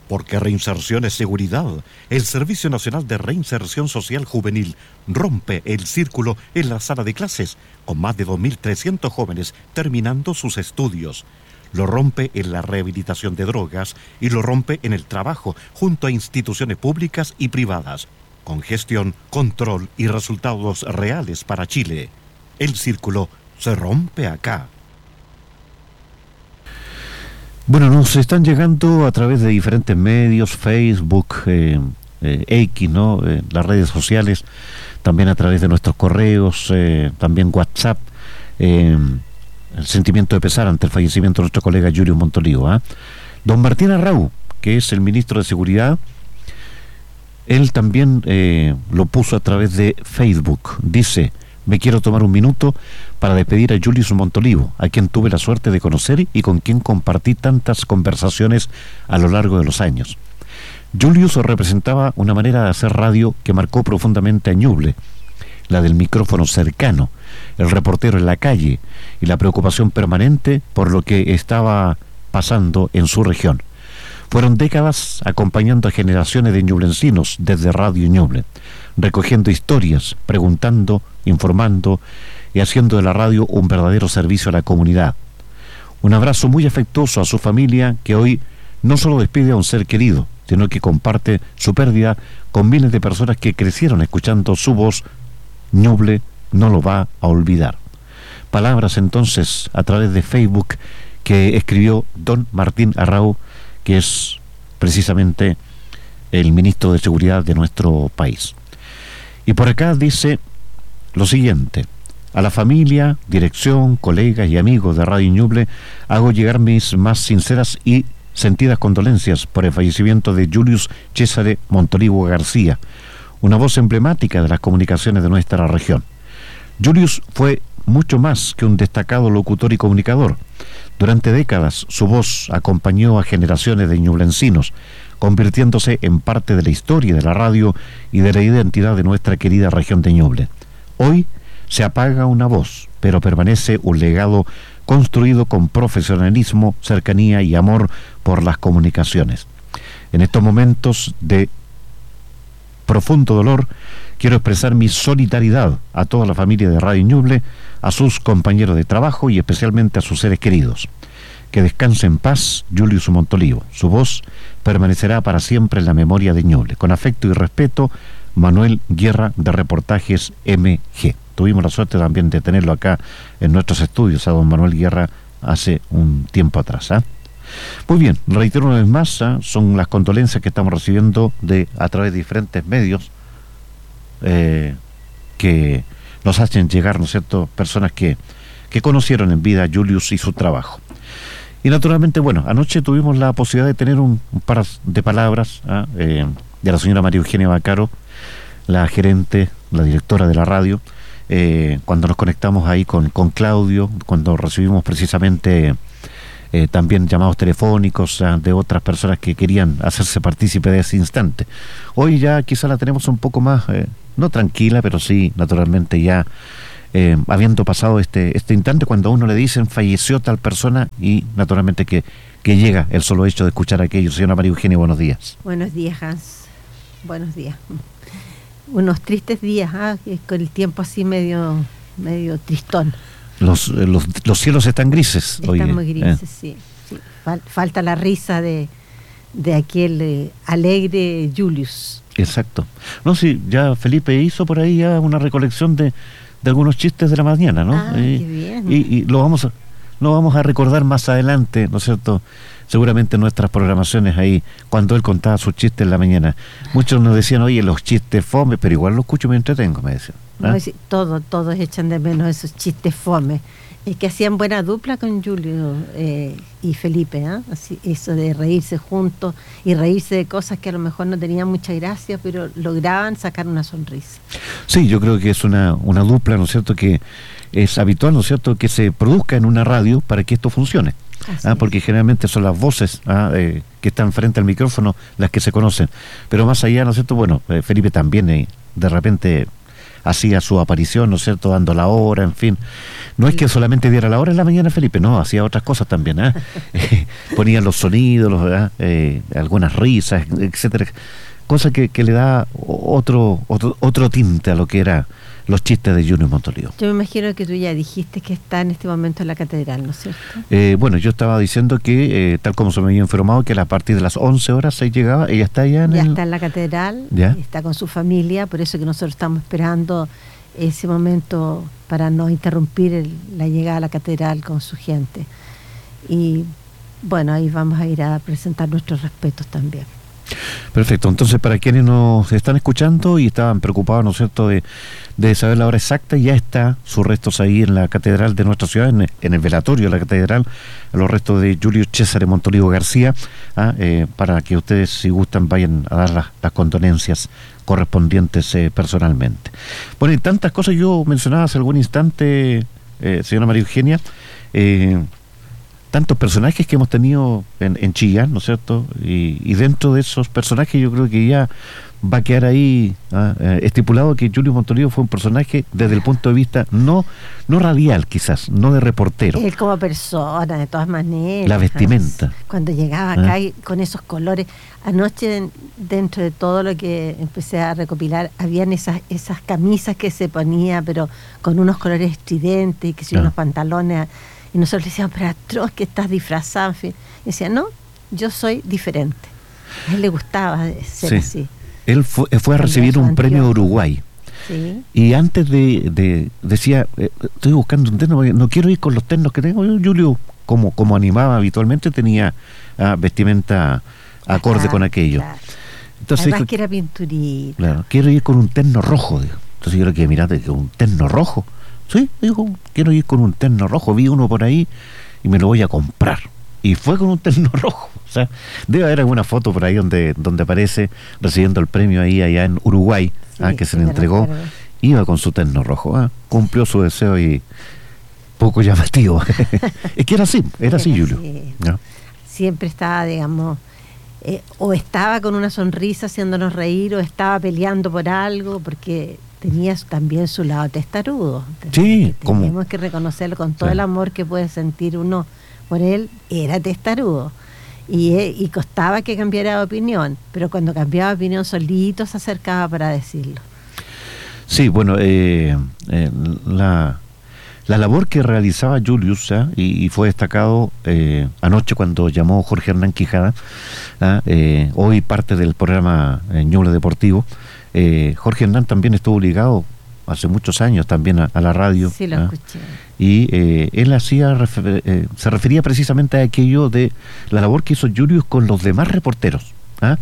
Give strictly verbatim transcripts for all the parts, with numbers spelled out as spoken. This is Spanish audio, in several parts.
Porque reinserción es seguridad. El Servicio Nacional de Reinserción Social Juvenil rompe el círculo en la sala de clases, con más de dos mil trescientos jóvenes terminando sus estudios. Lo rompe en la rehabilitación de drogas y lo rompe en el trabajo, junto a instituciones públicas y privadas, con gestión, control y resultados reales para Chile. El círculo se rompe acá. Bueno, nos están llegando a través de diferentes medios, Facebook, eh, eh, X, ¿no? Eh, las redes sociales, también a través de nuestros correos, eh, también WhatsApp, eh, el sentimiento de pesar ante el fallecimiento de nuestro colega Julius Montolivo. ¿eh? Don Martín Arrau, que es el ministro de Seguridad, él también eh, lo puso a través de Facebook. Dice: me quiero tomar un minuto para despedir a Julius Montolivo, a quien tuve la suerte de conocer y con quien compartí tantas conversaciones a lo largo de los años. Julius representaba una manera de hacer radio que marcó profundamente a Ñuble, la del micrófono cercano, el reportero en la calle y la preocupación permanente por lo que estaba pasando en su región. Fueron décadas acompañando a generaciones de ñublencinos desde Radio Ñuble, recogiendo historias, preguntando, informando y haciendo de la radio un verdadero servicio a la comunidad. Un abrazo muy afectuoso a su familia, que hoy no solo despide a un ser querido, sino que comparte su pérdida con miles de personas que crecieron escuchando su voz. Ñuble no lo va a olvidar. Palabras entonces a través de Facebook que escribió don Martín Arrau, que es precisamente el ministro de Seguridad de nuestro país. Y por acá dice lo siguiente: a la familia, dirección, colegas y amigos de Radio Ñuble hago llegar mis más sinceras y sentidas condolencias por el fallecimiento de Julius César Montolivo García, una voz emblemática de las comunicaciones de nuestra región. Julius fue mucho más que un destacado locutor y comunicador. Durante décadas su voz acompañó a generaciones de ñublencinos, convirtiéndose en parte de la historia de la radio y de la identidad de nuestra querida región de Ñuble. Hoy se apaga una voz, pero permanece un legado construido con profesionalismo, cercanía y amor por las comunicaciones. En estos momentos de profundo dolor, quiero expresar mi solidaridad a toda la familia de Radio Ñuble, a sus compañeros de trabajo y especialmente a sus seres queridos. Que descanse en paz Julius Montolivo. Su voz permanecerá para siempre en la memoria de Ñuble. Con afecto y respeto, Manuel Guerra, de Reportajes M G. Tuvimos la suerte también de tenerlo acá en nuestros estudios, a don Manuel Guerra, hace un tiempo atrás. ¿eh? Muy bien, reitero una vez más, ¿eh? son las condolencias que estamos recibiendo de a través de diferentes medios eh, que nos hacen llegar, ¿no es cierto?, personas que, que conocieron en vida a Julius y su trabajo. Y naturalmente, bueno, anoche tuvimos la posibilidad de tener un, un par de palabras ¿eh? Eh, de la señora María Eugenia Bacaro, la gerente, la directora de la radio, eh, cuando nos conectamos ahí con, con Claudio, cuando recibimos precisamente eh, también llamados telefónicos eh, de otras personas que querían hacerse partícipe de ese instante. Hoy ya quizá la tenemos un poco más, eh, no tranquila, pero sí, naturalmente ya eh, habiendo pasado este, este instante, cuando a uno le dicen falleció tal persona y naturalmente que, que llega el solo hecho de escuchar aquello. Señora María Eugenia, buenos días. Buenos días, Hans. Buenos días. Unos tristes días, ¿ah? Con el tiempo así medio medio tristón. Los, los, los cielos están grises. Están hoy, muy grises, eh. sí. sí. Fal, falta la risa de, de aquel eh, alegre Julius. Exacto. No, sí, ya Felipe hizo por ahí ya una recolección de, de algunos chistes de la mañana, ¿no? Ah, y, qué bien. Y, y lo vamos a, lo vamos a recordar más adelante, ¿no es cierto?, seguramente en nuestras programaciones ahí, cuando él contaba sus chistes en la mañana. Muchos nos decían, oye, los chistes fome, pero igual los escucho y me entretengo, me decían. ¿eh? No, sí, todo, todos echan de menos esos chistes fome. Es que hacían buena dupla con Julio eh, y Felipe, ¿eh? Así, eso de reírse juntos y reírse de cosas que a lo mejor no tenían mucha gracia, pero lograban sacar una sonrisa. Sí, yo creo que es una, una dupla, ¿no es cierto?, que es habitual, ¿no es cierto?, que se produzca en una radio para que esto funcione. Ah, porque generalmente son las voces ah, eh, que están frente al micrófono las que se conocen, pero más allá, ¿no es cierto? Bueno, eh, Felipe también eh, de repente hacía su aparición, ¿no es cierto?, dando la hora, en fin. No es que solamente diera la hora en la mañana, Felipe, no, hacía otras cosas también, ¿eh? eh, ponía los sonidos, los, eh, algunas risas, etcétera, cosa que, que le da otro, otro otro tinte a lo que era los chistes de Junior Montolivo. Yo me imagino que tú ya dijiste que está en este momento en la catedral, ¿no es cierto? Eh, bueno, yo estaba diciendo que, eh, tal como se me había informado, que a partir de las once horas se llegaba, ella está allá en Ya el... está en la catedral, ¿Ya? está con su familia, por eso que nosotros estamos esperando ese momento para no interrumpir el, la llegada a la catedral con su gente. Y bueno, ahí vamos a ir a presentar nuestros respetos también. Perfecto, entonces para quienes nos están escuchando y estaban preocupados, ¿no es cierto?, de, de saber la hora exacta, ya está sus restos ahí en la catedral de nuestra ciudad, en, en el velatorio de la catedral, los restos de Julio César Montolivo García, ¿ah? eh, para que ustedes, si gustan, vayan a dar las, las condolencias correspondientes eh, personalmente. Bueno, y tantas cosas yo mencionaba hace algún instante, eh, señora María Eugenia, eh, tantos personajes que hemos tenido en, en Chillán, ¿no es cierto? Y, y dentro de esos personajes yo creo que ya va a quedar ahí ¿ah? eh, estipulado que Julio Montolivo fue un personaje desde el punto de vista no no radial, quizás, no de reportero. Él como persona, de todas maneras. La vestimenta. ¿Ah? Cuando llegaba acá ¿Ah? y con esos colores. Anoche, dentro de todo lo que empecé a recopilar, habían esas esas camisas que se ponía, pero con unos colores estridentes y que si Ah. unos pantalones... Y nosotros le decíamos, pero atroz que estás disfrazado, en fin. Y decía, no, yo soy diferente. A él le gustaba ser Sí. así. Él fue, fue a recibir un premio Uruguay. Sí. Y antes de, de decía, eh, estoy buscando un terno, no quiero ir con los ternos que tengo. Yo, Julio, como, como animaba habitualmente, tenía ah, vestimenta acorde Ajá, con aquello. claro. Entonces Además dijo, que era pinturita. claro, quiero ir con un terno rojo. Digo. Entonces yo le quedé mirando, digo, ¿un terno rojo? Sí, dijo, quiero ir con un terno rojo. Vi uno por ahí y me lo voy a comprar. Y fue con un terno rojo. O sea, debe haber alguna foto por ahí donde donde aparece recibiendo el premio ahí allá en Uruguay, Sí, ah, que se sí, le me entregó. recuerdo. Iba con su terno rojo. Ah, cumplió su deseo y poco llamativo. Es que era así, era así, Era Julio. así. ¿No? Siempre estaba, digamos, eh, o estaba con una sonrisa haciéndonos reír, o estaba peleando por algo, porque tenía también su lado testarudo. Sí, que como- tenemos que reconocerlo con todo Sí. el amor que puede sentir uno por él. Era testarudo y, eh, y costaba que cambiara de opinión, pero cuando cambiaba de opinión solito se acercaba para decirlo. Sí, bueno, eh, eh, la, la labor que realizaba Julius, ¿ah? y, y fue destacado eh, anoche cuando llamó Jorge Hernán Quijada, ¿ah? eh, hoy parte del programa eh, Ñuble Deportivo. eh, Jorge Hernán también estuvo ligado hace muchos años también a, a la radio. Sí, lo ¿ah? escuché. Y eh, él hacía refer- eh, se refería precisamente a aquello de la labor que hizo Julius con los demás reporteros, ¿ah?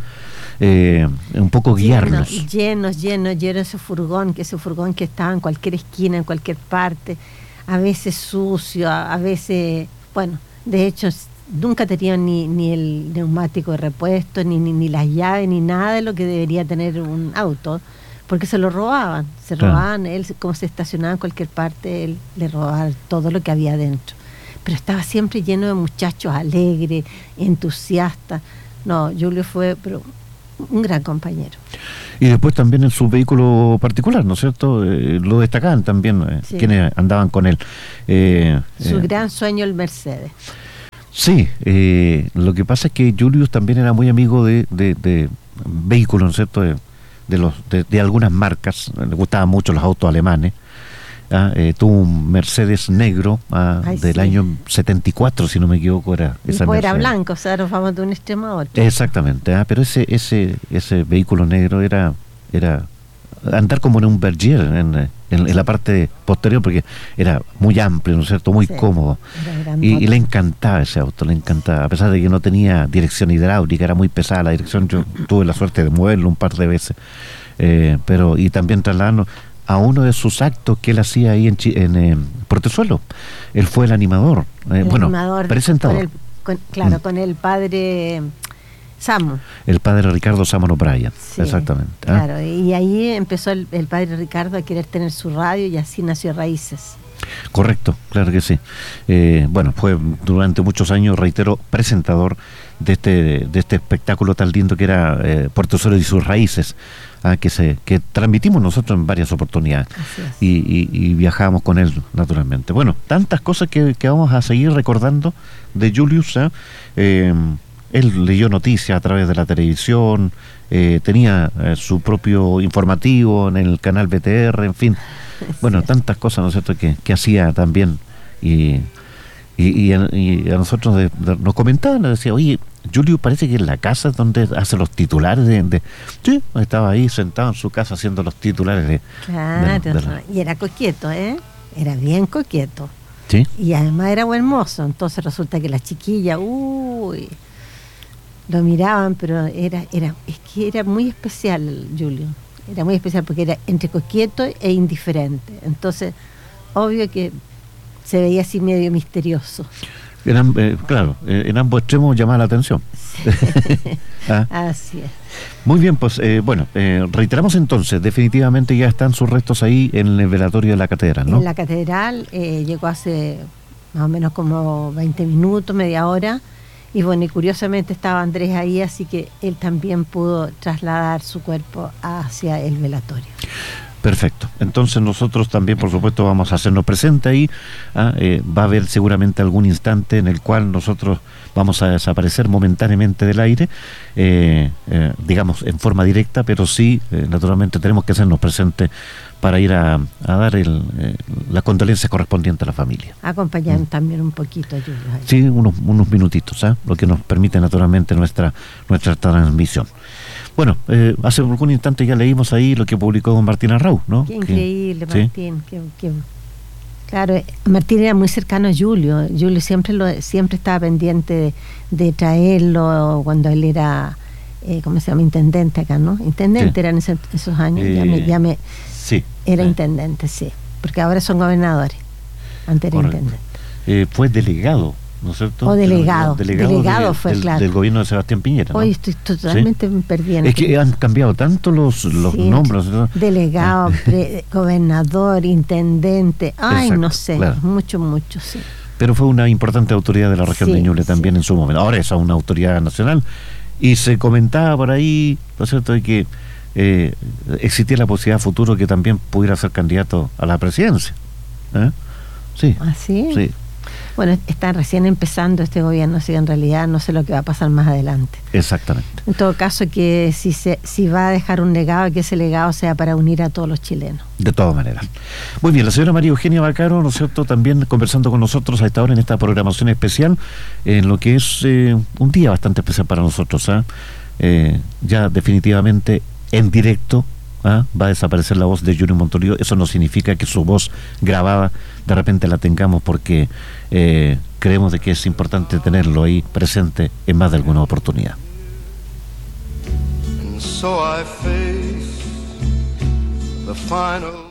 Eh, un poco guiarlos. Llenos, llenos, llenos, llenos ese furgón, que ese furgón que estaba en cualquier esquina, en cualquier parte, a veces sucio, a, a veces, bueno, de hecho s- nunca tenían ni, ni el neumático de repuesto, ni, ni, ni las llaves, ni nada de lo que debería tener un auto, porque se lo robaban, se Claro. robaban, él como se estacionaba en cualquier parte, él le robaban todo lo que había dentro. Pero estaba siempre lleno de muchachos alegres, entusiastas. No, Julio fue pero un gran compañero. Y después también en su vehículo particular, ¿no es cierto? Eh, lo destacaban también eh, Sí. quienes andaban con él. Eh, Su eh, gran sueño, el Mercedes. Sí, eh, lo que pasa es que Julius también era muy amigo de, de, de vehículos, ¿no es cierto? De, de los de, de algunas marcas, le gustaban mucho los autos alemanes. Ah, eh, tuvo un Mercedes negro ah, Ay, del sí. año setenta y cuatro, si no me equivoco, era Y esa después era Mercedes. blanco, o sea, nos vamos de un extremo a otro. Exactamente, ah, pero ese ese ese vehículo negro era era andar como en un Berger en, en, en la parte posterior, porque era muy amplio, ¿no es cierto? Muy Sí, cómodo. era grandote. Y, y le encantaba ese auto, le encantaba, a pesar de que no tenía dirección hidráulica, era muy pesada la dirección. Yo tuve la suerte de moverlo un par de veces, eh, pero y también trasladarnos a uno de sus actos que él hacía ahí en, Chi- en eh, Portezuelo. Él fue el animador, eh, El bueno, animador, presentador, con el- con- claro, Mm. con el padre Samo. el padre Ricardo Sámano Bryan, Sí, exactamente. ah. Claro, y ahí empezó el, el padre Ricardo a querer tener su radio y así nació Raíces. Correcto, claro que sí. Eh, bueno, fue durante muchos años, reitero, presentador de este de este espectáculo tan lindo que era eh, Portezuelo y sus raíces, ah, que se que transmitimos nosotros en varias oportunidades y, y, y viajamos con él naturalmente. Bueno, tantas cosas que, que vamos a seguir recordando de Julius. ¿eh? Eh, él leyó noticias a través de la televisión, eh, tenía eh, su propio informativo en el canal B T R, en fin, bueno, tantas cosas, ¿no es cierto?, que, que hacía también. Y Y, y, a, y a nosotros de, de, nos comentaban, nos decía, oye, Julio parece que en la casa es donde hace los titulares de, de... Sí, estaba ahí sentado en su casa haciendo los titulares de... Claro, de, de la... y era coqueto, ¿eh? Era bien coqueto. Sí. Y además era buen mozo, entonces resulta que las chiquillas, uy, lo miraban, pero era, era, es que era muy especial, Julio. Era muy especial porque era entre coqueto e indiferente. Entonces, obvio que se veía así medio misterioso. Eran, eh, claro, eh, en ambos extremos llamaba la atención. Sí. ¿Ah? Así es. Muy bien, pues eh, bueno, eh, reiteramos entonces, definitivamente ya están sus restos ahí en el velatorio de la catedral, ¿no? En la catedral eh, llegó hace más o menos como veinte minutos, media hora, y bueno, y curiosamente estaba Andrés ahí, así que él también pudo trasladar su cuerpo hacia el velatorio. Perfecto. Entonces nosotros también, por supuesto, vamos a hacernos presente ahí. ¿ah? Eh, va a haber seguramente algún instante en el cual nosotros vamos a desaparecer momentáneamente del aire, eh, eh, digamos en forma directa, pero sí, eh, naturalmente tenemos que hacernos presentes para ir a, a dar el, eh, la condolencia correspondiente a la familia. Acompañar mm. también un poquito, Julio. Sí, unos, unos minutitos, ¿ah? Lo que nos permite naturalmente nuestra, nuestra transmisión. Bueno, eh, hace algún instante ya leímos ahí lo que publicó don Martín Arrau, ¿no? Qué increíble, que, Martín. ¿sí? Que, que, claro, Martín era muy cercano a Julio. Julio siempre lo siempre estaba pendiente de, de traerlo cuando él era, eh, ¿cómo se llama? Intendente acá, ¿no? Intendente sí. Era en ese, esos años. Eh, ya me, ya me, sí. Era sí. intendente, sí. Porque ahora son gobernadores. Antes era Correcto. intendente. Eh, fue delegado, ¿no es cierto? O delegado, delegado, delegado de, fue, del, claro. Del gobierno de Sebastián Piñera, ¿no? Hoy estoy totalmente ¿sí? perdiendo. Es que han cambiado tanto los, los sí, nombres. ¿no? Delegado, pre, gobernador, intendente, ay, exacto, no sé, claro. mucho, mucho, sí. Pero fue una importante autoridad de la región sí, de Ñuble también sí. en su momento. Ahora es una autoridad nacional. Y se comentaba por ahí, ¿no es cierto?, de que eh, existía la posibilidad futuro que también pudiera ser candidato a la presidencia. ¿Eh? Sí. ¿Ah, sí? Sí. Bueno, está recién empezando este gobierno, así que en realidad no sé lo que va a pasar más adelante. Exactamente. En todo caso, que si se, si va a dejar un legado, que ese legado sea para unir a todos los chilenos. De todas maneras. Muy bien, la señora María Eugenia Vaccaro, ¿no es cierto?, también conversando con nosotros a esta hora en esta programación especial, en lo que es eh, un día bastante especial para nosotros. ¿eh? Eh, ya definitivamente en directo. ¿Ah? Va a desaparecer la voz de Julio Montorio. Eso no significa que su voz grabada de repente la tengamos, porque eh, creemos de que es importante tenerlo ahí presente en más de alguna oportunidad. And so I face the final